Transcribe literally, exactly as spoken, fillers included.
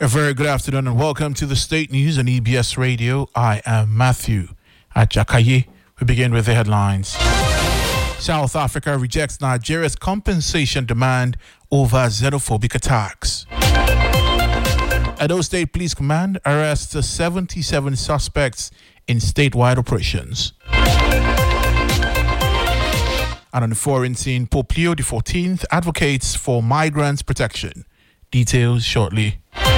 A very good afternoon and welcome to the State News on E B S Radio. I am Matthew Ajakaye. We begin with the headlines. South Africa rejects Nigeria's compensation demand over xenophobic attacks. Edo State Police Command arrests seventy-seven suspects in statewide operations. And on the foreign scene, Pope Leo the fourteenth advocates for migrants' protection. Details shortly.